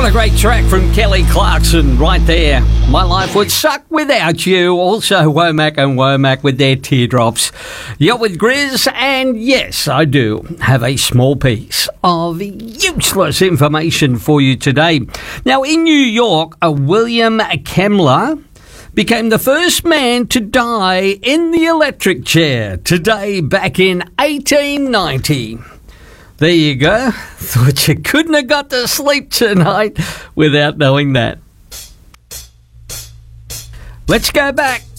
What a great track from Kelly Clarkson right there. My life would suck without you. Also Womack and Womack with their Teardrops. You're with Grizz, and yes, I do have a small piece of useless information for you today. Now, in New York, a William Kemmler became the first man to die in the electric chair today back in 1890. There you go. Thought you couldn't have got to sleep tonight without knowing that. Let's go back